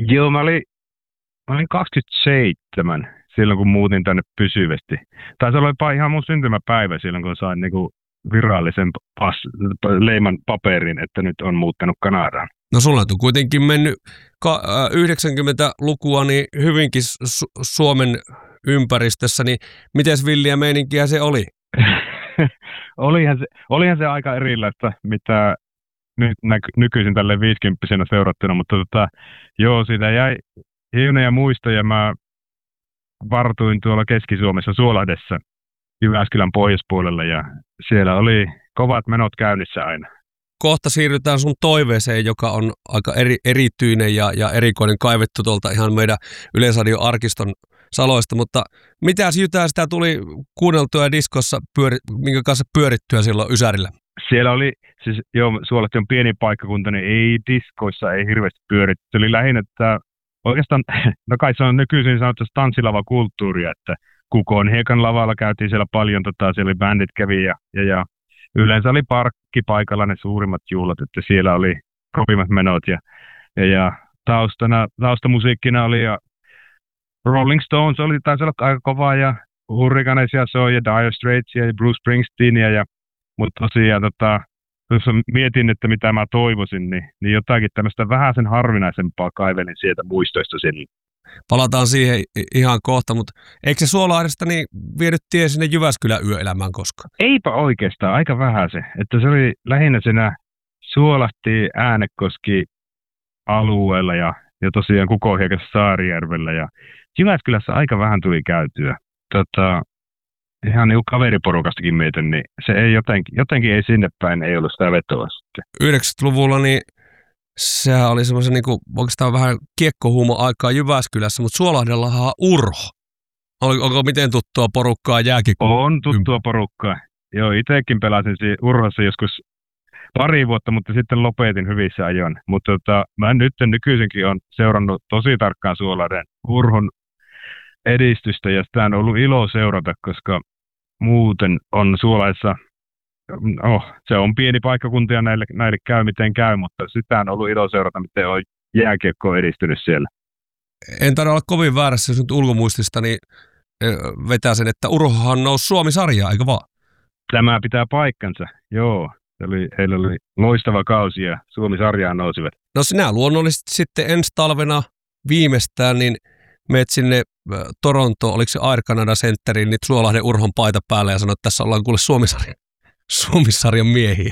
Mä olin 27 silloin, kun muutin tänne pysyvästi. Taisi olla jopa ihan mun syntymäpäivä silloin, kun sain niinku virallisen leiman paperin, että nyt on muuttanut Kanadaan. No sulla on kuitenkin mennyt 90-lukua niin hyvinkin Suomen ympäristössä, niin miten villiä meininkiä se oli? Olihan se aika erilaista, mitä nyt nykyisin tälle 50-vuotiaana seurattuna, mutta siitä jäi hienoja muistoja. Mä vartuin tuolla Keski-Suomessa Suolahdessa Jyväskylän pohjoispuolella ja siellä oli kovat menot käynnissä aina. Kohta siirrytään sun toiveeseen, joka on aika erityinen ja erikoinen, kaivettu tuolta ihan meidän Yleisradion arkiston saloista, mutta mitäs jytää sitä tuli kuunneltua ja diskossa, minkä kanssa pyörittyä silloin Ysärillä? Siellä oli, siis Suolahti on pieni paikkakunta, niin ei diskoissa ei hirveästi pyöritty. Se oli lähinnä, että oikeastaan, no kai se on nykyisin sanottavasti tanssilavakulttuuria, että Kukon Hiekan lavalla käytiin siellä paljon, siellä oli bändit kävi ja yleensä oli parkkipaikalla ne suurimmat juhlat, että siellä oli kovimmat menot ja taustamusiikkina oli ja Rolling Stones taisi olla aika kovaa ja Hurricanesia soi ja Dire Straitsia ja Bruce Springsteenia mutta tosiaan jos mietin, että mitä mä toivoisin, niin jotakin tämmöistä vähäsen harvinaisempaa kaivelin sieltä muistoista sinne. Palataan siihen ihan kohta, mutta eikö se Suolahdesta niin vienyt tie sinne Jyväskylän yöelämään koskaan? Eipä oikeastaan, aika vähän se. Että se oli lähinnä siinä Suolahti Äänekoski alueella ja tosiaan Kukonhiekassa Saarijärvellä ja Jyväskylässä aika vähän tuli käytyä. Ihan niin kaveriporukastakin mietin, niin se ei jotenkin ei sinne päin ei ollut sitä vetoa sitten. 90-luvulla niin sehän oli semmoisen niin kuin, oikeastaan vähän kiekkohuumo-aikaa Jyväskylässä, mutta Suolahdellahan on Urho. Onko miten tuttua porukkaa jääkiekko? On tuttua porukkaa. Joo, itsekin pelasin Urhossa joskus pari vuotta, mutta sitten lopetin hyvissä ajoin. Mutta mä nyt nykyisinkin olen seurannut tosi tarkkaan Suolahden Urhon edistystä ja sitä on ollut ilo seurata, koska muuten on Suolahdessa, se on pieni paikkakunta ja näille käy miten käy, mutta sitä on ollut ilo seurata, miten on jääkiekko edistynyt siellä. En taida olla kovin väärässä, jos nyt ulkomuistista niin vetää sen, että Urhohan nousi Suomi-sarjaa, eikö vaan? Tämä pitää paikkansa, joo. Heillä oli loistava kausi ja Suomi-sarjaan nousivat. No sinä luonnollisesti sitten ensi talvena viimeistään, niin meet sinne Torontoon, oliko se Air Canada Centeriin, niin Suolahden Urhon paita päälle ja sanoi, että tässä ollaan kuule Suomi-sarjan miehiä.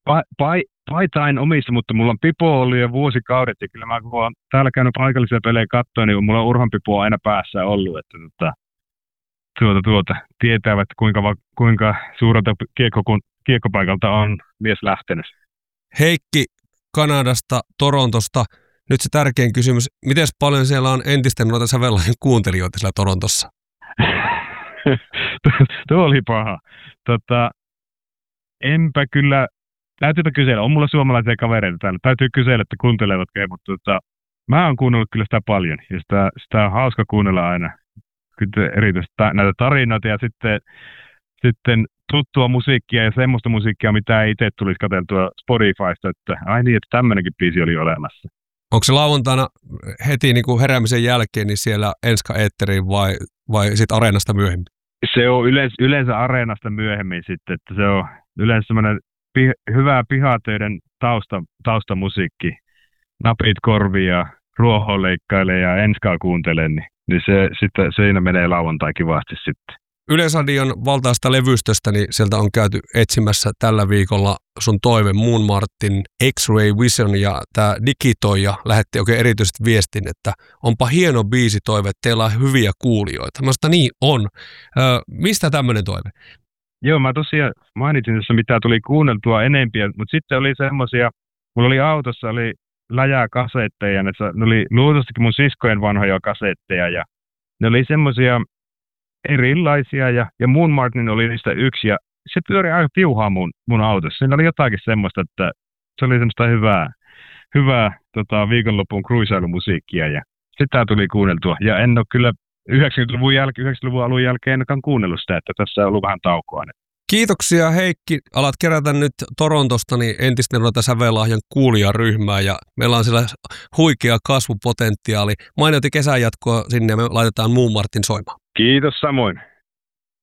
Paita en omista, mutta mulla on pipo ollut jo vuosikaudet ja kyllä mä kun olen täällä käynyt paikallisia pelejä katsoa, niin mulla on Urhon pipo aina päässä ollut, että tietävät kuinka suurelta kiekkopaikalta on mies lähtenyt. Heikki Kanadasta, Torontosta. Nyt se tärkein kysymys, miten paljon siellä on entisten noita sävellainen kuuntelijoita siellä Torontossa? Tuo oli paha. Enpä kyllä, täytyypä kysellä, on mulla suomalaisia kavereita täällä, täytyy kysellä, että kuuntelevatko, mutta mä oon kuunnellut kyllä sitä paljon ja sitä on hauska kuunnella aina. Kyllä erityisesti näitä tarinoita ja sitten tuttua musiikkia ja semmoista musiikkia, mitä ei itse tulisi katseltua Spotifysta, että ai niin, että tämmöinenkin biisi oli olemassa. Onko se lauantaina heti niin kuin heräämisen jälkeen niin siellä Enska-eetteriin vai sitten Areenasta myöhemmin? Se on yleensä Areenasta myöhemmin sitten, että se on yleensä semmoinen hyvä pihatöiden taustamusiikki. Napit korvia, ruohoa leikkailee ja Enskaa kuuntelee, niin se sitten siinä menee lauantai kivasti sitten. Yleisradion valtaista levystöstä, niin sieltä on käyty etsimässä tällä viikolla sun toive Moon Martin X-Ray Vision ja tämä Digitoija lähetti oikein erityisesti viestin, että onpa hieno biisi toive, että teillä on hyviä kuulijoita. Mä sanoin, niin on. Mistä tämmöinen toive? Joo, mä tosiaan mainitsin tässä, mitä tuli kuunneltua enempiä, mutta sitten oli semmoisia, mulla oli autossa läjää kasetteja, ne oli luultavasti mun siskojen vanhoja kasetteja ja ne oli semmoisia erilaisia ja Moon Martin oli niistä yksi ja se pyöri aika piuhaa mun autossa. Siinä oli jotakin semmoista, että se oli semmoista hyvää viikonlopun kruisailumusiikkia ja sitä tuli kuunneltua. Ja en ole kyllä 90-luvun alun jälkeen ainakaan kuunnellut sitä, että tässä on ollut vähän taukoa. Kiitoksia Heikki. Alat kerätä nyt Torontosta niin entisten noita Sävellahjan kuulijaryhmää ja meillä on siellä huikea kasvupotentiaali. Mainioti kesän jatkoa sinne ja me laitetaan Muun Martin soimaan. Kiitos samoin.